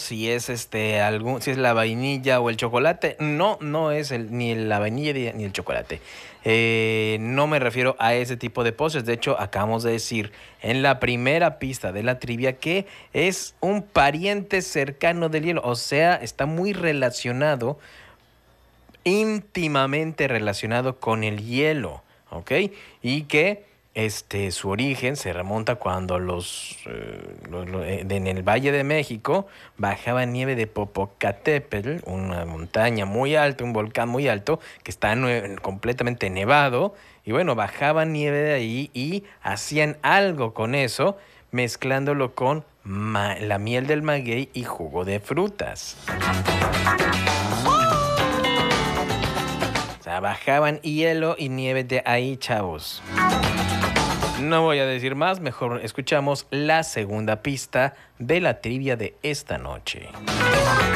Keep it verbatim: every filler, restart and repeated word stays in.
si es este algún, si es la vainilla o el chocolate. No, no es el, ni la vainilla ni ni el chocolate. Eh, no me refiero a ese tipo de postres. De hecho, acabamos de decir en la primera pista de la trivia que es un pariente cercano del hielo. O sea, está muy relacionado, íntimamente relacionado con el hielo, ¿ok? Y que este, su origen se remonta cuando los, eh, lo- lo- eh, en el Valle de México bajaba nieve de Popocatépetl, una montaña muy alta, un volcán muy alto, que está nue- completamente nevado, y bueno, bajaban nieve de ahí y hacían algo con eso, mezclándolo con ma- la miel del maguey y jugo de frutas. O sea, bajaban hielo y nieve de ahí, chavos. No voy a decir más, mejor escuchamos la segunda pista de la trivia de esta noche.